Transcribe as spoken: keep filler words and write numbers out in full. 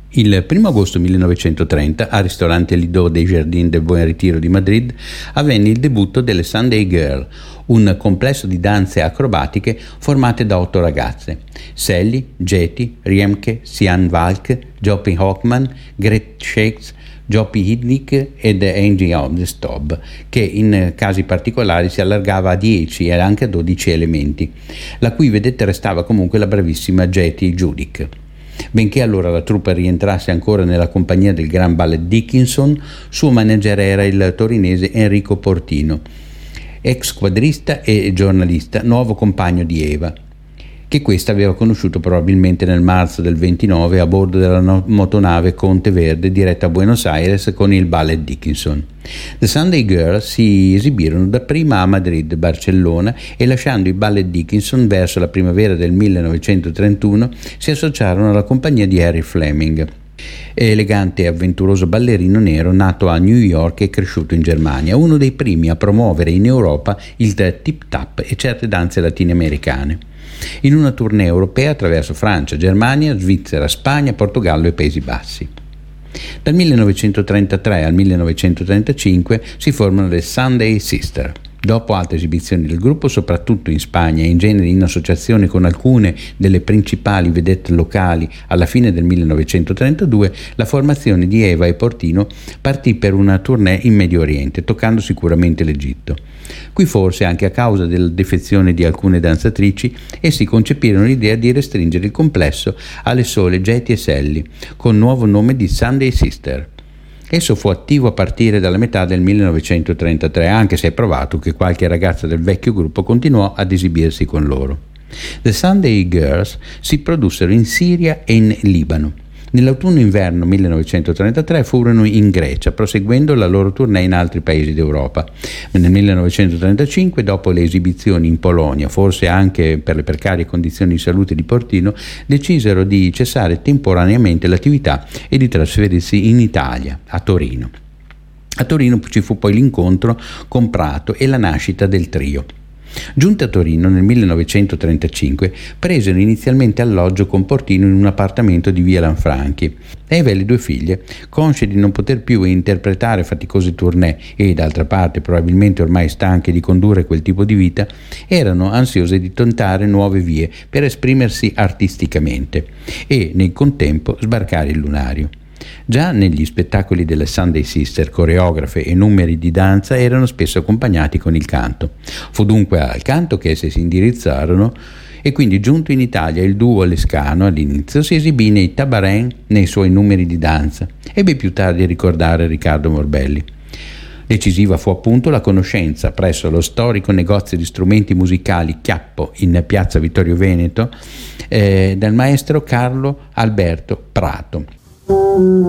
Il primo agosto millenovecentotrenta, al ristorante Lido dei Jardins del Buen Retiro di Madrid, avvenne il debutto delle Sunday Girl, un complesso di danze acrobatiche formate da otto ragazze: Sally, Jetty, Riemke, Sian Valk, Joppy Hockman, Gret Shakes, Joppy Hidnick ed Angie Obdestob, che in casi particolari si allargava a dieci e anche a dodici elementi, la cui vedetta restava comunque la bravissima Jetty Judic. Benché allora la troupe rientrasse ancora nella compagnia del gran Ballet Dickinson, suo manager era il torinese Enrico Portino, ex quadrista e giornalista, nuovo compagno di Eva, che questa aveva conosciuto probabilmente nel marzo del ventinove a bordo della no- motonave Conte Verde diretta a Buenos Aires con il Ballet Dickinson. The Sunday Girls si esibirono dapprima a Madrid, Barcellona, e lasciando il Ballet Dickinson verso la primavera del millenovecentotrentuno si associarono alla compagnia di Harry Fleming, elegante e avventuroso ballerino nero nato a New York e cresciuto in Germania, uno dei primi a promuovere in Europa il tip-tap e certe danze latinoamericane, in una tournée europea attraverso Francia, Germania, Svizzera, Spagna, Portogallo e Paesi Bassi. Dal millenovecentotrentatré al millenovecentotrentacinque si formano le Sunday Sister. Dopo altre esibizioni del gruppo, soprattutto in Spagna e in genere in associazione con alcune delle principali vedette locali, alla fine del millenovecentotrentadue la formazione di Eva e Portino partì per una tournée in Medio Oriente, toccando sicuramente l'Egitto. Qui forse, anche a causa della defezione di alcune danzatrici, essi concepirono l'idea di restringere il complesso alle sole Jetty e Sally, con nuovo nome di Sunday Sister. Esso fu attivo a partire dalla metà del millenovecentotrentatré, anche se è provato che qualche ragazza del vecchio gruppo continuò ad esibirsi con loro. The Sunday Girls si produssero in Siria e in Libano. Nell'autunno-inverno millenovecentotrentatré furono in Grecia, proseguendo la loro tournée in altri paesi d'Europa. Nel millenovecentotrentacinque, dopo le esibizioni in Polonia, forse anche per le precarie condizioni di salute di Portino, decisero di cessare temporaneamente l'attività e di trasferirsi in Italia, a Torino. A Torino ci fu poi l'incontro con Prato e la nascita del trio. Giunte a Torino nel millenovecentotrentacinque, presero inizialmente alloggio con Portino in un appartamento di via Lanfranchi. Eva e le due figlie, consce di non poter più interpretare faticose tournée e, d'altra parte, probabilmente ormai stanche di condurre quel tipo di vita, erano ansiose di tentare nuove vie per esprimersi artisticamente e, nel contempo, sbarcare il lunario. Già negli spettacoli delle Sunday Sister, coreografe e numeri di danza erano spesso accompagnati con il canto. Fu dunque al canto che esse si indirizzarono e quindi, giunto in Italia il duo Lescano, all'inizio si esibì nei Tabarin nei suoi numeri di danza, ebbe più tardi a ricordare Riccardo Morbelli. Decisiva fu appunto la conoscenza presso lo storico negozio di strumenti musicali Chiappo in piazza Vittorio Veneto eh, del maestro Carlo Alberto Prato.